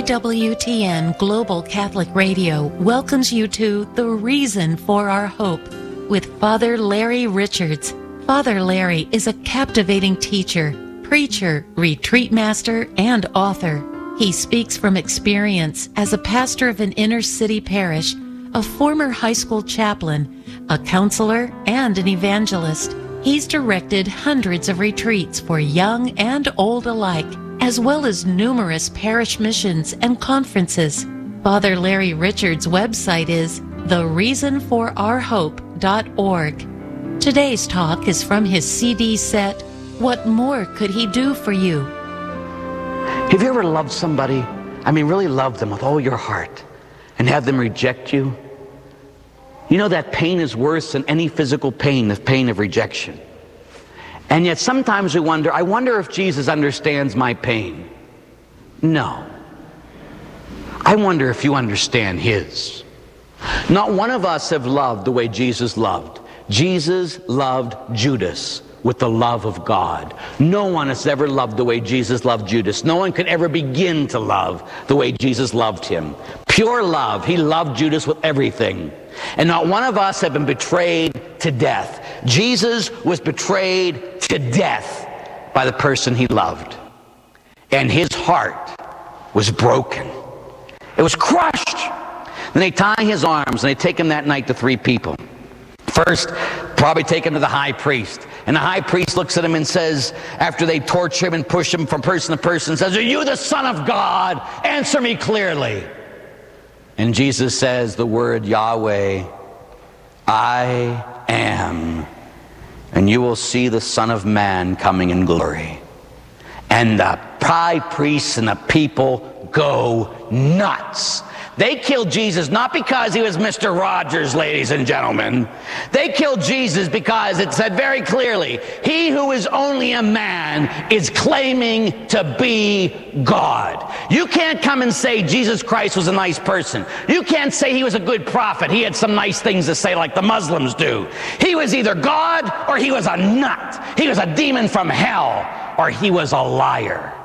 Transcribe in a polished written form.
EWTN Global Catholic Radio welcomes you to The Reason for Our Hope with Father Larry Richards. Father Larry is a captivating teacher, preacher, retreat master, and author. He speaks from experience as a pastor of an inner city parish, a former high school chaplain, a counselor, and an evangelist. He's directed hundreds of retreats for young and old alike, as well as numerous parish missions and conferences. Father Larry Richards' website is thereasonforourhope.org. Today's talk is from his CD set, What More Could He Do for You? Have you ever loved somebody? Really loved them with all your heart and have them reject you? You know that pain is worse than any physical pain, the pain of rejection. And yet sometimes we wonder, I wonder if Jesus understands my pain. No. I wonder if you understand his. Not one of us have loved the way Jesus loved. Jesus loved Judas with the love of God. No one has ever loved the way Jesus loved Judas. No one could ever begin to love the way Jesus loved him. Pure love. He loved Judas with everything. And not one of us have been betrayed to death. Jesus was betrayed to death by the person he loved. And his heart was broken. It was crushed. Then they tie his arms and they take him that night to three people. First, probably take him to the high priest. And the high priest looks at him and says, after they torture him and push him from person to person, says, "Are you the Son of God? Answer me clearly." And Jesus says the word Yahweh, "I am. And you will see the Son of Man coming in glory." And the high priests and the people go nuts. They killed Jesus not because he was Mr. Rogers, ladies and gentlemen. They killed Jesus because it said very clearly, he who is only a man is claiming to be God. You can't come and say Jesus Christ was a nice person. You can't say he was a good prophet. He had some nice things to say like the Muslims do. He was either God or he was a nut. He was a demon from hell or he was a liar.